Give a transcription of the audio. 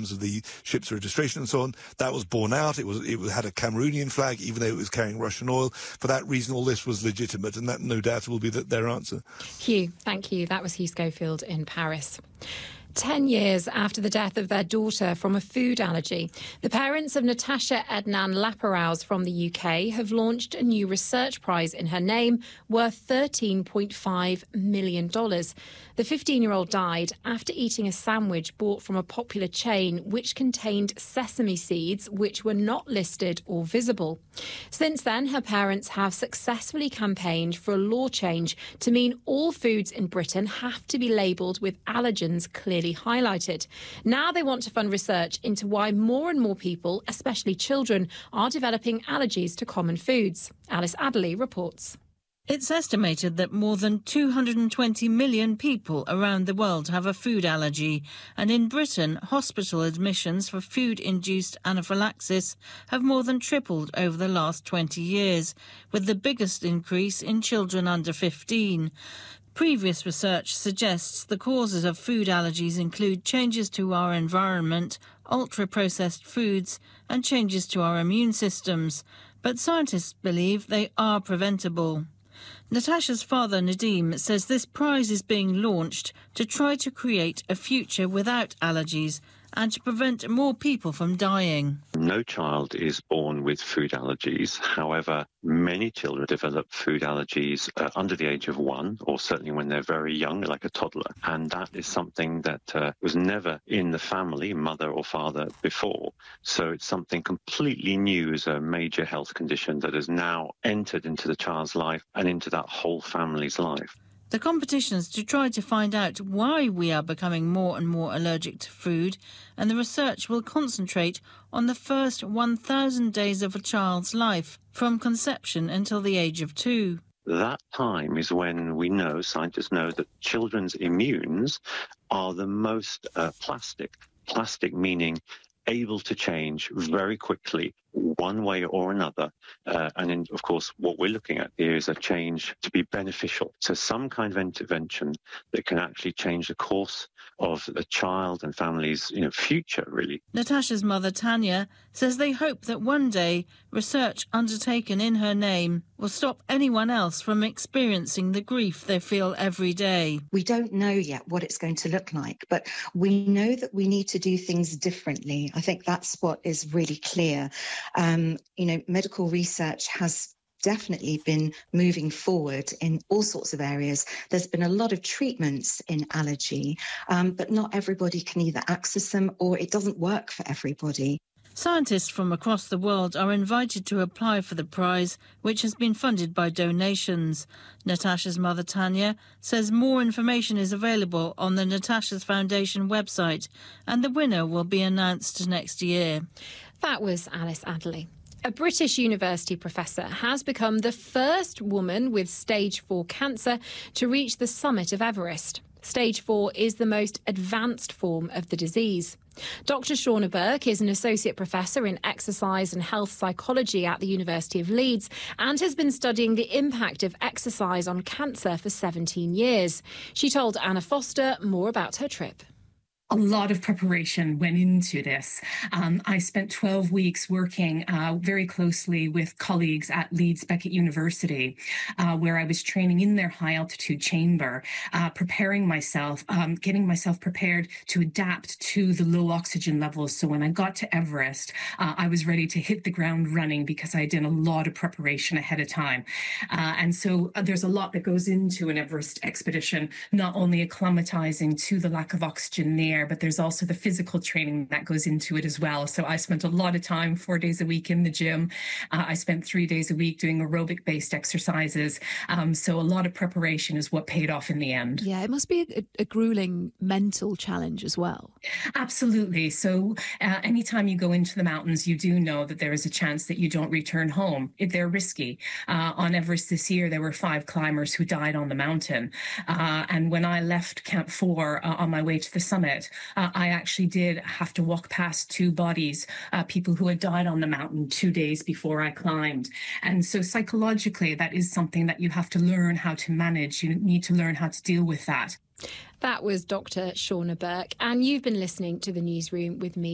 terms of the ship's registration and so on. That was borne out. It had a Cameroonian flag, even though it was carrying Russian oil. For that reason, all this was legitimate, and that no doubt will be their answer. Hugh, thank you. That was Hugh Schofield in Paris. 10 years after the death of their daughter from a food allergy, the parents of Natasha Ednan Laparaus from the UK have launched a new research prize in her name worth $13.5 million. The 15-year-old died after eating a sandwich bought from a popular chain which contained sesame seeds which were not listed or visible. Since then, her parents have successfully campaigned for a law change to mean all foods in Britain have to be labelled with allergens clearly highlighted. Now they want to fund research into why more and more people, especially children, are developing allergies to common foods. Alice Adderley reports. It's estimated that more than 220 million people around the world have a food allergy, and in Britain, hospital admissions for food-induced anaphylaxis have more than tripled over the last 20 years, with the biggest increase in children under 15. Previous research suggests the causes of food allergies include changes to our environment, ultra-processed foods, and changes to our immune systems. But scientists believe they are preventable. Natasha's father, Nadim, says this prize is being launched to try to create a future without allergies and to prevent more people from dying. No child is born with food allergies. However, many children develop food allergies under the age of 1, or certainly when they're very young, like a toddler. And that is something that was never in the family, mother or father, before. So it's something completely new as a major health condition that has now entered into the child's life and into that whole family's life. The competition's to try to find out why we are becoming more and more allergic to food, and the research will concentrate on the first 1,000 days of a child's life, from conception until the age of 2. That time is when scientists know that children's immunes are the most plastic meaning able to change very quickly, one way or another. Of course, what we're looking at here is a change to be beneficial. So some kind of intervention that can actually change the course of a child and family's future, really. Natasha's mother, Tanya, says they hope that one day research undertaken in her name will stop anyone else from experiencing the grief they feel every day. We don't know yet what it's going to look like, but we know that we need to do things differently. I think that's what is really clear. Medical research has definitely been moving forward in all sorts of areas. There's been a lot of treatments in allergy, but not everybody can either access them or it doesn't work for everybody. Scientists from across the world are invited to apply for the prize, which has been funded by donations. Natasha's mother, Tanya, says more information is available on the Natasha's Foundation website, and the winner will be announced next year. That was Alice Adderley. A British university professor has become the first woman with stage 4 cancer to reach the summit of Everest. Stage 4 is the most advanced form of the disease. Dr. Shauna Burke is an associate professor in exercise and health psychology at the University of Leeds and has been studying the impact of exercise on cancer for 17 years. She told Anna Foster more about her trip. A lot of preparation went into this. I spent 12 weeks working very closely with colleagues at Leeds Beckett University, where I was training in their high-altitude chamber, preparing myself, getting myself prepared to adapt to the low oxygen levels. So when I got to Everest, I was ready to hit the ground running because I did a lot of preparation ahead of time. And so there's a lot that goes into an Everest expedition, not only acclimatizing to the lack of oxygen there, but there's also the physical training that goes into it as well. So I spent a lot of time, 4 days a week in the gym. I spent 3 days a week doing aerobic-based exercises. So a lot of preparation is what paid off in the end. Yeah, it must be a grueling mental challenge as well. Absolutely. So anytime you go into the mountains, you do know that there is a chance that you don't return home. They're risky. On Everest this year, there were 5 climbers who died on the mountain. And when I left Camp 4 on my way to the summit, I actually did have to walk past 2 bodies, people who had died on the mountain 2 days before I climbed. And so psychologically, that is something that you have to learn how to manage. You need to learn how to deal with that. That was Dr. Shauna Burke, and you've been listening to The Newsroom with me,